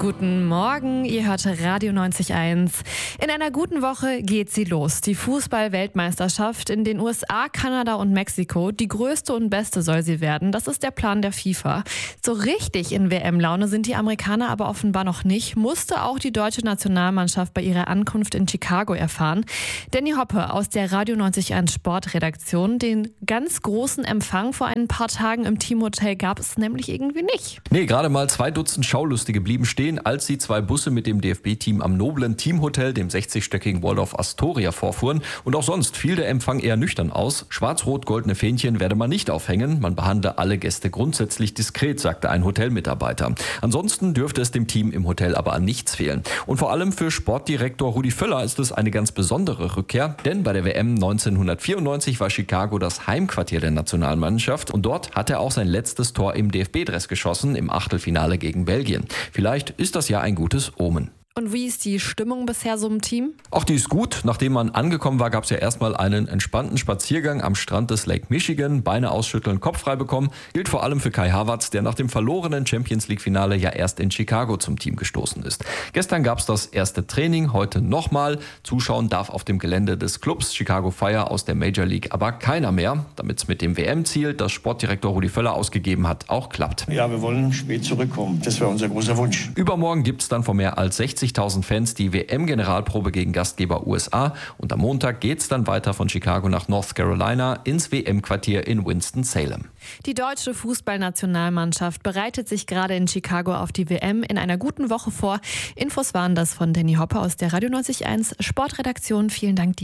Guten Morgen, ihr hört Radio 90.1. In einer guten Woche geht sie los. Die Fußball-Weltmeisterschaft in den USA, Kanada und Mexiko. Die größte und beste soll sie werden. Das ist der Plan der FIFA. So richtig in WM-Laune sind die Amerikaner aber offenbar noch nicht. Musste auch die deutsche Nationalmannschaft bei ihrer Ankunft in Chicago erfahren. Danny Hoppe aus der Radio 90.1 Sportredaktion. Den ganz großen Empfang vor ein paar Tagen im Teamhotel gab es nämlich irgendwie nicht. Nee, gerade mal 2 Dutzend Schaulustige blieben stehen, als die 2 Busse mit dem DFB-Team am noblen Teamhotel, dem 60-stöckigen Waldorf Astoria, vorfuhren. Und auch sonst fiel der Empfang eher nüchtern aus. Schwarz-rot-goldene Fähnchen werde man nicht aufhängen. Man behandle alle Gäste grundsätzlich diskret, sagte ein Hotelmitarbeiter. Ansonsten dürfte es dem Team im Hotel aber an nichts fehlen. Und vor allem für Sportdirektor Rudi Völler ist es eine ganz besondere Rückkehr. Denn bei der WM 1994 war Chicago das Heimquartier der Nationalmannschaft. Und dort hat er auch sein letztes Tor im DFB-Dress geschossen, im Achtelfinale gegen Belgien. Vielleicht ist das ja ein gutes Omen. Und wie ist die Stimmung bisher so im Team? Auch die ist gut. Nachdem man angekommen war, gab es ja erstmal einen entspannten Spaziergang am Strand des Lake Michigan. Beine ausschütteln, Kopf frei bekommen. Gilt vor allem für Kai Havertz, der nach dem verlorenen Champions-League-Finale ja erst in Chicago zum Team gestoßen ist. Gestern gab es das erste Training, heute nochmal. Zuschauen darf auf dem Gelände des Clubs Chicago Fire aus der Major League aber keiner mehr, damit es mit dem WM-Ziel, das Sportdirektor Rudi Völler ausgegeben hat, auch klappt. Ja, wir wollen spät zurückkommen. Das wäre unser großer Wunsch. Übermorgen gibt es dann vor mehr als 60.000 Fans die WM-Generalprobe gegen Gastgeber USA. Und am Montag geht es dann weiter von Chicago nach North Carolina ins WM-Quartier in Winston-Salem. Die deutsche Fußballnationalmannschaft bereitet sich gerade in Chicago auf die WM in einer guten Woche vor. Infos waren das von Danny Hoppe aus der Radio 90.1 Sportredaktion. Vielen Dank dir.